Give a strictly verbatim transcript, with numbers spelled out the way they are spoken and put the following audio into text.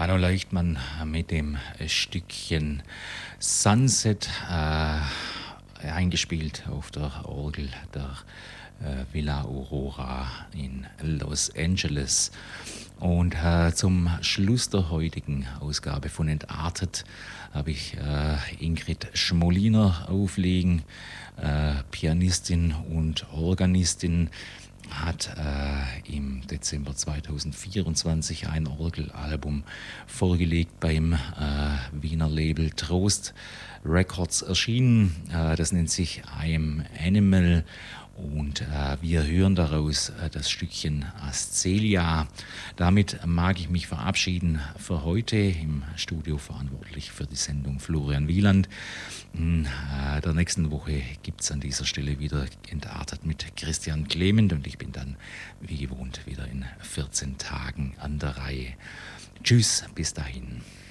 Hanno Leichtmann mit dem Stückchen Sunset, äh, eingespielt auf der Orgel der äh, Villa Aurora in Los Angeles. Und äh, zum Schluss der heutigen Ausgabe von Entartet habe ich äh, Ingrid Schmoliner auflegen, äh, Pianistin und Organistin, hat äh, im Dezember zweitausendvierundzwanzig ein Orgelalbum vorgelegt beim äh, Wiener Label Trost Records erschienen. Äh, das nennt sich I Am Animal und äh, wir hören daraus äh, das Stückchen Ascelia. Damit mag ich mich verabschieden für heute. Im Studio verantwortlich für die Sendung Florian Wieland. In äh, der nächsten Woche gibt es an dieser Stelle wieder Entartet mit Christian Clement und ich bin dann wie gewohnt wieder in vierzehn Tagen an der Reihe. Tschüss, bis dahin.